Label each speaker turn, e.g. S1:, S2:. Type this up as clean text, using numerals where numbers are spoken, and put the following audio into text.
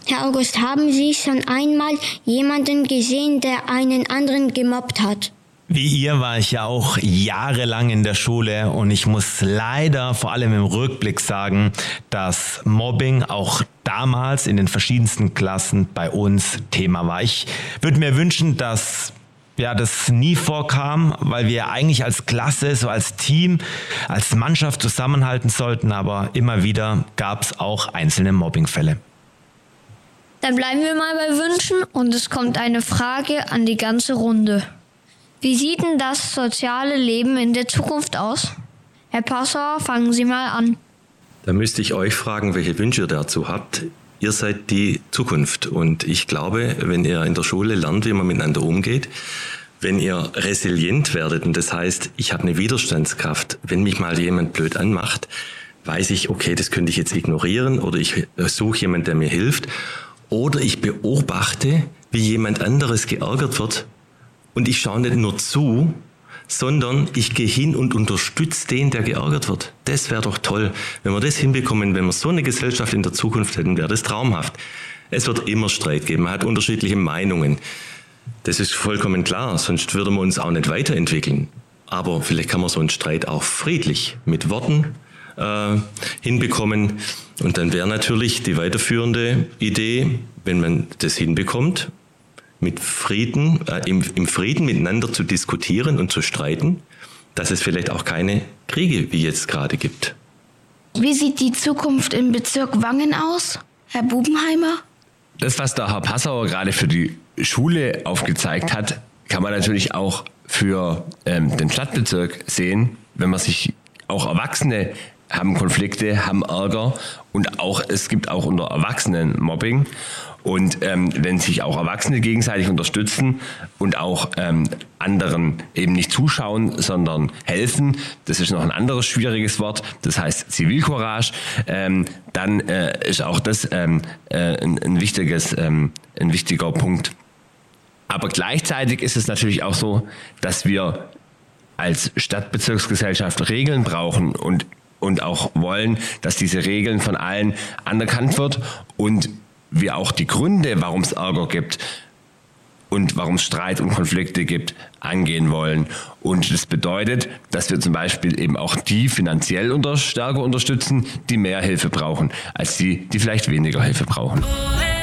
S1: Herr August, haben Sie schon einmal jemanden gesehen, der einen anderen gemobbt hat?
S2: Wie ihr war ich ja auch jahrelang in der Schule und ich muss leider vor allem im Rückblick sagen, dass Mobbing auch damals in den verschiedensten Klassen bei uns Thema war. Ich würde mir wünschen, dass das nie vorkam, weil wir eigentlich als Klasse, so als Team, als Mannschaft zusammenhalten sollten, aber immer wieder gab es auch einzelne Mobbingfälle.
S3: Dann bleiben wir mal bei Wünschen und es kommt eine Frage an die ganze Runde. Wie sieht denn das soziale Leben in der Zukunft aus? Herr Passauer, fangen Sie mal an.
S4: Da müsste ich euch fragen, welche Wünsche ihr dazu habt. Ihr seid die Zukunft und ich glaube, wenn ihr in der Schule lernt, wie man miteinander umgeht, wenn ihr resilient werdet, und das heißt, ich habe eine Widerstandskraft, wenn mich mal jemand blöd anmacht, weiß ich, okay, das könnte ich jetzt ignorieren oder ich suche jemanden, der mir hilft. Oder ich beobachte, wie jemand anderes geärgert wird und ich schaue nicht nur zu, sondern ich gehe hin und unterstütze den, der geärgert wird. Das wäre doch toll. Wenn wir das hinbekommen, wenn wir so eine Gesellschaft in der Zukunft hätten, wäre das traumhaft. Es wird immer Streit geben, man hat unterschiedliche Meinungen. Das ist vollkommen klar, sonst würden wir uns auch nicht weiterentwickeln. Aber vielleicht kann man so einen Streit auch friedlich mit Worten hinbekommen. Und dann wäre natürlich die weiterführende Idee, wenn man das hinbekommt, mit Frieden, im Frieden miteinander zu diskutieren und zu streiten, dass es vielleicht auch keine Kriege wie jetzt gerade gibt.
S5: Wie sieht die Zukunft im Bezirk Wangen aus, Herr Bubenheimer?
S6: Das, was der Herr Passauer gerade für die Schule aufgezeigt hat, kann man natürlich auch für den Stadtbezirk sehen, wenn man sich auch Erwachsene haben Konflikte, haben Ärger und auch es gibt auch unter Erwachsenen Mobbing. Und wenn sich auch Erwachsene gegenseitig unterstützen und auch anderen eben nicht zuschauen, sondern helfen, das ist noch ein anderes schwieriges Wort, das heißt Zivilcourage, dann ist auch das ein wichtiger Punkt. Aber gleichzeitig ist es natürlich auch so, dass wir als Stadtbezirksgesellschaft Regeln brauchen und auch wollen, dass diese Regeln von allen anerkannt wird und wir auch die Gründe, warum es Ärger gibt und warum es Streit und Konflikte gibt, angehen wollen. Und das bedeutet, dass wir zum Beispiel eben auch die finanziell stärker unterstützen, die mehr Hilfe brauchen, als die vielleicht weniger Hilfe brauchen.